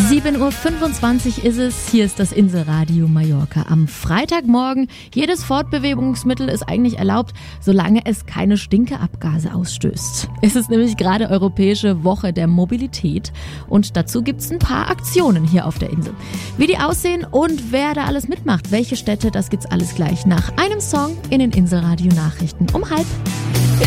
7.25 Uhr ist es. Hier ist das Inselradio Mallorca am Freitagmorgen. Jedes Fortbewegungsmittel ist eigentlich erlaubt, solange es keine Stinkeabgase ausstößt. Es ist nämlich gerade Europäische Woche der Mobilität und dazu gibt's ein paar Aktionen hier auf der Insel. Wie die aussehen und wer da alles mitmacht, welche Städte, das gibt's alles gleich nach einem Song in den Inselradio Nachrichten um 12:30.